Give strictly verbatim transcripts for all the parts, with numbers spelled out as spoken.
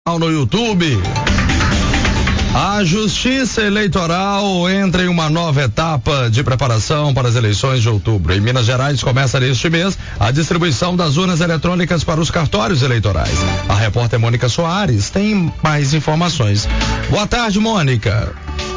no YouTube. A Justiça Eleitoral entra em uma nova etapa de preparação para as eleições de outubro. Em Minas Gerais começa neste mês a distribuição das urnas eletrônicas para os cartórios eleitorais. A repórter Mônica Soares tem mais informações. Boa tarde, Mônica.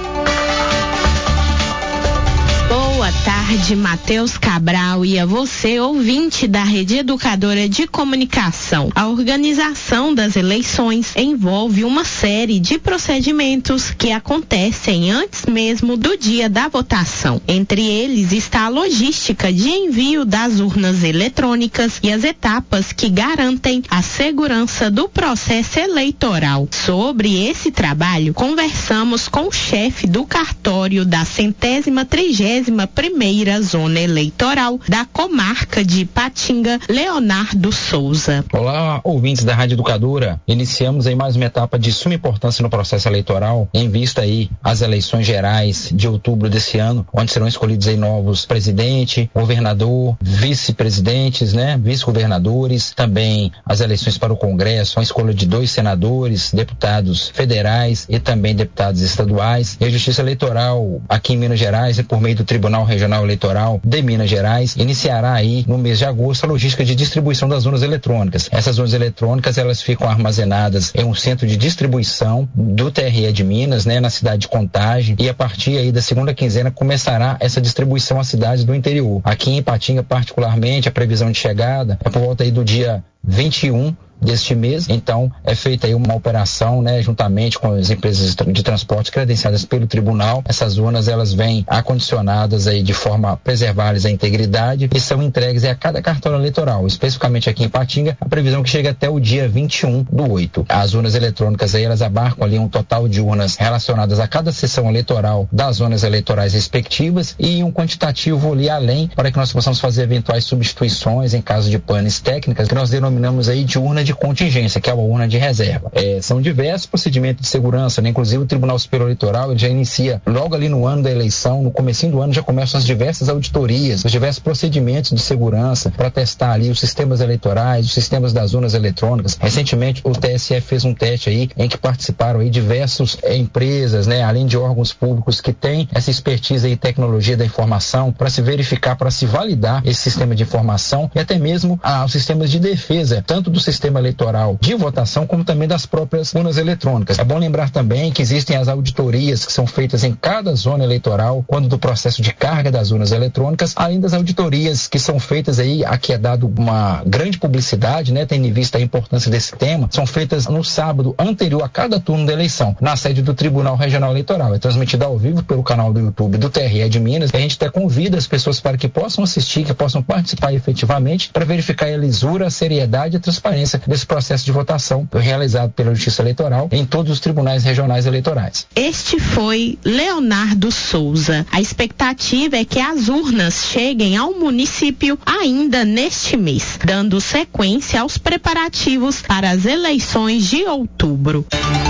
Boa tarde, Matheus Cabral, e a você, ouvinte da Rede Educadora de Comunicação. A organização das eleições envolve uma série de procedimentos que acontecem antes mesmo do dia da votação. Entre eles está a logística de envio das urnas eletrônicas e as etapas que garantem a segurança do processo eleitoral. Sobre esse trabalho, conversamos com o chefe do cartório da centésima trigésima primeira zona eleitoral da comarca de Ipatinga, Leonardo Souza. Olá, ouvintes da Rádio Educadora. Iniciamos aí mais uma etapa de suma importância no processo eleitoral, em vista aí às eleições gerais de outubro desse ano, onde serão escolhidos aí novos presidente, governador, vice-presidentes, né, vice-governadores, também as eleições para o Congresso, a escolha de dois senadores, deputados federais e também deputados estaduais. E a Justiça Eleitoral aqui em Minas Gerais, por meio do Tribunal Regional Eleitoral de Minas Gerais, iniciará aí no mês de agosto a logística de distribuição das urnas eletrônicas. Essas urnas eletrônicas, elas ficam armazenadas em um centro de distribuição do T R E de Minas, né, na cidade de Contagem, e a partir aí da segunda quinzena começará essa distribuição às cidades do interior. Aqui em Ipatinga, particularmente, a previsão de chegada é por volta aí do dia vinte e um deste mês. Então é feita aí uma operação, né, juntamente com as empresas de transporte credenciadas pelo tribunal. Essas urnas, elas vêm acondicionadas aí de forma a preservar-lhes a integridade e são entregues aí a cada cartório eleitoral, especificamente aqui em Ipatinga, a previsão que chega até o dia vinte e um do oito. As urnas eletrônicas aí, elas abarcam ali um total de urnas relacionadas a cada sessão eleitoral das zonas eleitorais respectivas e um quantitativo ali além, para que nós possamos fazer eventuais substituições em caso de panes técnicas, que nós denominamos aí de urna de contingência, que é uma urna de reserva. É, são diversos procedimentos de segurança, né? Inclusive o Tribunal Superior Eleitoral, ele já inicia logo ali no ano da eleição, no comecinho do ano já começam as diversas auditorias, os diversos procedimentos de segurança para testar ali os sistemas eleitorais, os sistemas das urnas eletrônicas. Recentemente o T S E fez um teste aí em que participaram aí diversas é, empresas, né? Além de órgãos públicos que têm essa expertise e tecnologia da informação para se verificar, para se validar esse sistema de informação e até mesmo ah, os sistemas de defesa, tanto do sistema eleitoral de votação, como também das próprias urnas eletrônicas. É bom lembrar também que existem as auditorias que são feitas em cada zona eleitoral, quando do processo de carga das urnas eletrônicas, além das auditorias que são feitas aí, aqui é dado uma grande publicidade, né, tendo em vista a importância desse tema, são feitas no sábado anterior a cada turno da eleição, na sede do Tribunal Regional Eleitoral. É transmitida ao vivo pelo canal do YouTube do T R E de Minas, e a gente até convida as pessoas para que possam assistir, que possam participar efetivamente, para verificar a lisura, a seriedade e a transparência desse processo de votação realizado pela Justiça Eleitoral em todos os tribunais regionais eleitorais. Este foi Leonardo Souza. A expectativa é que as urnas cheguem ao município ainda neste mês, dando sequência aos preparativos para as eleições de outubro.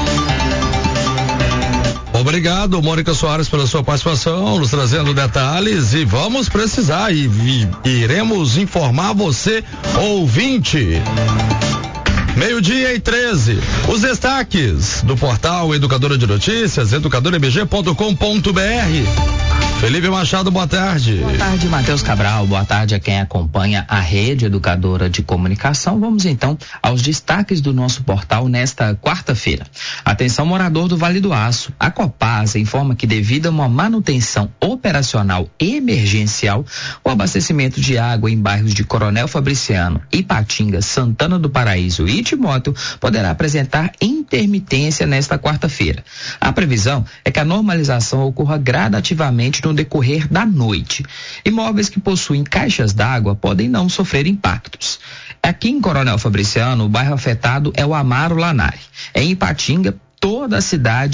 Obrigado, Mônica Soares, pela sua participação, nos trazendo detalhes, e vamos precisar e, e iremos informar você, ouvinte. Meio-dia e treze. Os destaques do portal Educadora de Notícias, educadora m g ponto com ponto b r. Felipe Machado, boa tarde. Boa tarde, Matheus Cabral. Boa tarde a quem acompanha a Rede Educadora de Comunicação. Vamos então aos destaques do nosso portal nesta quarta-feira. Atenção, morador do Vale do Aço. A Copasa informa que, devido a uma manutenção operacional emergencial, o abastecimento de água em bairros de Coronel Fabriciano, Ipatinga, Santana do Paraíso e Timóteo poderá apresentar intermitência nesta quarta-feira. A previsão é que a normalização ocorra gradativamente no decorrer da noite. Imóveis que possuem caixas d'água podem não sofrer impactos. Aqui em Coronel Fabriciano, o bairro afetado é o Amaro Lanari. Em Ipatinga, toda a cidade